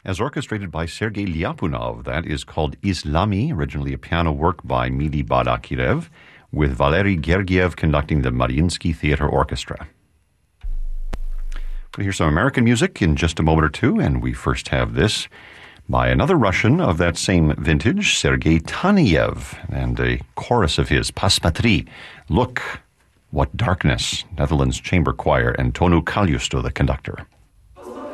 as orchestrated by Sergei Lyapunov. That is called Islami, originally a piano work by Mili Badakirev, with Valery Gergiev conducting the Mariinsky Theater Orchestra. We'll hear some American music in just a moment or two, and we first have this by another Russian of that same vintage, Sergei Taneyev, and a chorus of his, Paspatri, Look, What Darkness, Netherlands Chamber Choir, and Tonu Kaljusto, the conductor.